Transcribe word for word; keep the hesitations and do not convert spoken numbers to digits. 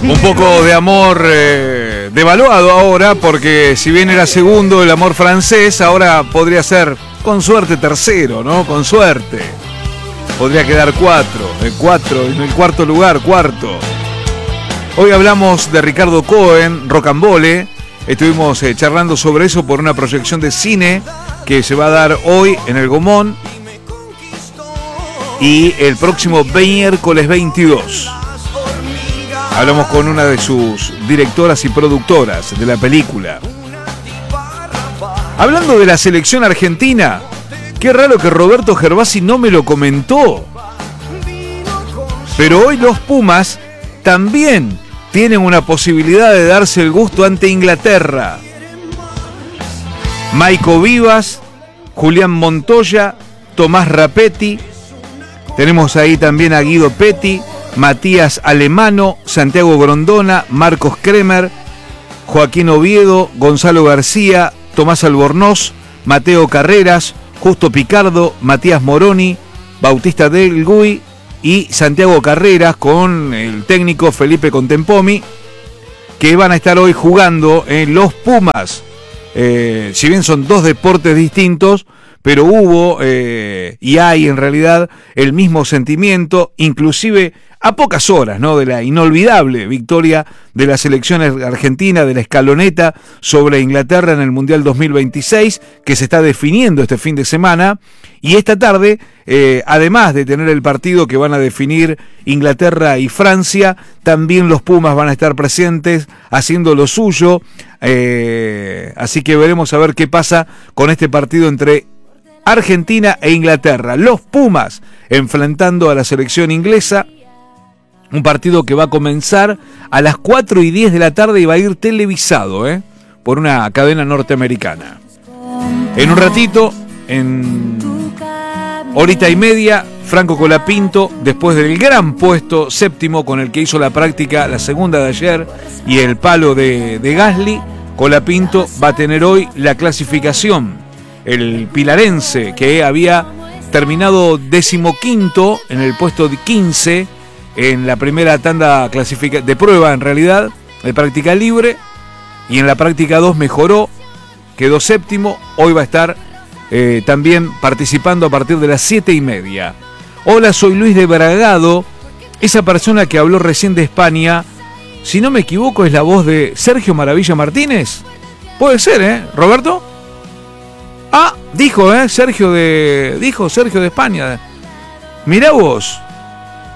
Un poco de amor eh, devaluado ahora, porque si bien era segundo el amor francés, ahora podría ser, con suerte, tercero, ¿no? Con suerte. Podría quedar cuatro, el cuatro, en el cuarto lugar, cuarto. Hoy hablamos de Ricardo Cohen, Rocambole. Estuvimos eh, charlando sobre eso por una proyección de cine que se va a dar hoy en el Gomón y el próximo miércoles veintidós. Hablamos con una de sus directoras y productoras de la película. Hablando de la selección argentina, qué raro que Roberto Gervasi no me lo comentó. Pero hoy los Pumas también tienen una posibilidad de darse el gusto ante Inglaterra. Maico Vivas, Julián Montoya, Tomás Rapetti. Tenemos ahí también a Guido Petti, Matías Alemano, Santiago Grondona, Marcos Kremer, Joaquín Oviedo, Gonzalo García, Tomás Albornoz, Mateo Carreras, Justo Picardo, Matías Moroni, Bautista Del Gui y Santiago Carreras, con el técnico Felipe Contempomi, que van a estar hoy jugando en los Pumas. Eh, si bien son dos deportes distintos, pero hubo eh, y hay en realidad el mismo sentimiento, inclusive a pocas horas, ¿no?, de la inolvidable victoria de la selección argentina, de la escaloneta sobre Inglaterra en el Mundial dos mil veintiséis, que se está definiendo este fin de semana. Y esta tarde, eh, además de tener el partido que van a definir Inglaterra y Francia, también los Pumas van a estar presentes haciendo lo suyo. Eh, así que veremos a ver qué pasa con este partido entre Argentina e Inglaterra. Los Pumas enfrentando a la selección inglesa. Un partido que va a comenzar a las cuatro y diez de la tarde y va a ir televisado, ¿eh?, por una cadena norteamericana. En un ratito, en horita y media, Franco Colapinto, después del gran puesto séptimo con el que hizo la práctica, la segunda de ayer, y el palo de, de Gasly, Colapinto va a tener hoy la clasificación. El pilarense, que había terminado decimoquinto en el puesto de quince en la primera tanda clasifica- de prueba, en realidad, de práctica libre, y en la práctica dos mejoró, quedó séptimo. Hoy va a estar eh, también participando a partir de las siete y media. Hola, soy Luis de Bragado. Esa persona que habló recién de España, si no me equivoco, es la voz de Sergio Maravilla Martínez. Puede ser, ¿eh, Roberto? Ah, dijo, ¿eh? Sergio de... Dijo Sergio de España. Mirá vos.